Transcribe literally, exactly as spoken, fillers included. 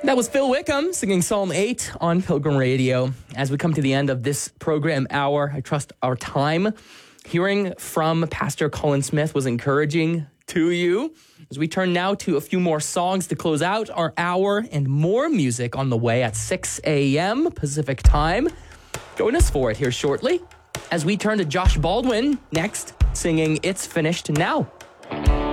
That was Phil Wickham singing Psalm eight on Pilgrim Radio. As we come to the end of this program hour, I trust our time hearing from Pastor Colin Smith was encouraging to you. As we turn now to a few more songs to close out our hour and more music on the way at six a.m. Pacific time. Join us for it here shortly as we turn to Josh Baldwin next, singing It's Finished Now.